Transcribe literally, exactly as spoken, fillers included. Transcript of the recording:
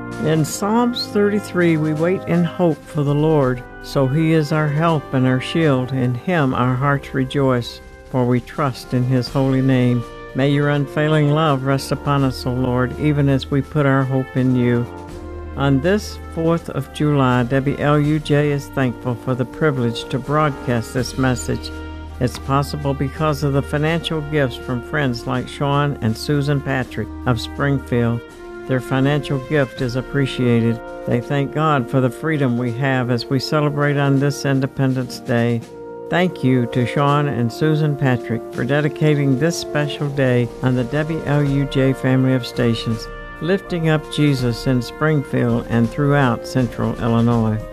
In Psalms thirty-three, we wait in hope for the Lord, so He is our help and our shield. In Him our hearts rejoice, for we trust in His holy name. May your unfailing love rest upon us, O Lord, even as we put our hope in you. On this fourth of July, W L U J is thankful for the privilege to broadcast this message. It's possible because of the financial gifts from friends like Sean and Susan Patrick of Springfield. Their financial gift is appreciated. They thank God for the freedom we have as we celebrate on this Independence Day. Thank you to Sean and Susan Patrick for dedicating this special day on the W L U J family of stations, lifting up Jesus in Springfield and throughout Central Illinois.